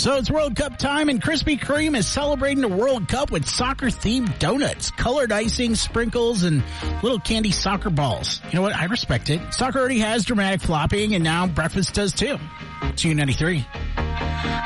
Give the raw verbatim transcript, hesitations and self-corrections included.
So it's World Cup time, and Krispy Kreme is celebrating the World Cup with soccer-themed donuts, colored icing, sprinkles, and little candy soccer balls. You know what? I respect it. Soccer already has dramatic flopping, and now breakfast does too. It's U ninety-three.